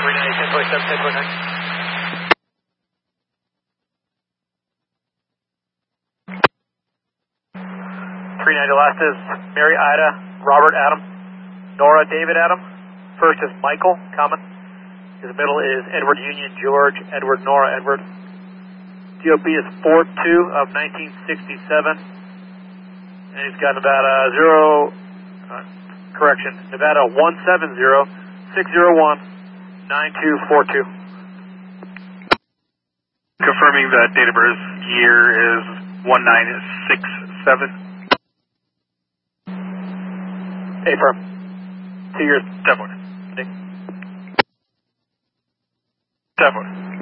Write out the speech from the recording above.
390 last is Mary Ida, Robert Adam, Nora David Adam. First is Michael, common. His middle is Edward Union George, Edward Nora Edward. DOB is 4-2 of 1967. And he's got Nevada Nevada 170-601-9242. Confirming the date of birth year is 1967. Affirm. 2 years. 10-4. 10-4.